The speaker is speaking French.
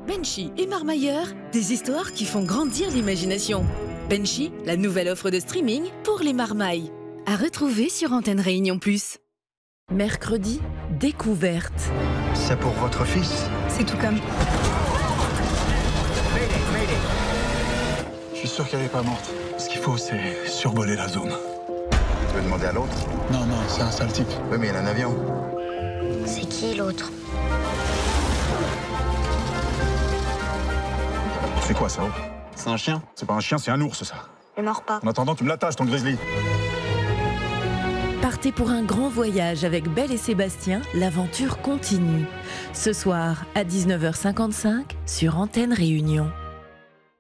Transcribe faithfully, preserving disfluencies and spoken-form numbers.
Benchy et Marmailleur, des histoires qui font grandir l'imagination. Benchy, la nouvelle offre de streaming pour les marmailles. À retrouver sur Antenne Réunion Plus. Mercredi, découverte. C'est pour votre fils? C'est tout comme. Je suis sûr qu'elle n'est pas morte. Ce qu'il faut, c'est survoler la zone. Tu veux demander à l'autre? Non, non, c'est un sale type. Oui, mais il y a un avion. C'est qui l'autre? C'est quoi ça? C'est un chien. C'est pas un chien, c'est un ours, ça. Il mord pas. En attendant, tu me l'attaches, ton grizzly. Partez pour un grand voyage avec Belle et Sébastien, l'aventure continue. Ce soir à dix-neuf heures cinquante-cinq sur Antenne Réunion.